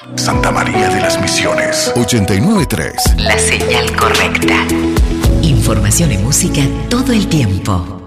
Santa María de las Misiones. 89.3. La señal correcta. Información y música todo el tiempo.